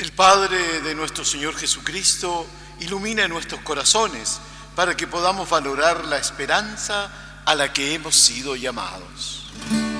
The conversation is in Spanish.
El Padre de nuestro Señor Jesucristo ilumina nuestros corazones para que podamos valorar la esperanza a la que hemos sido llamados.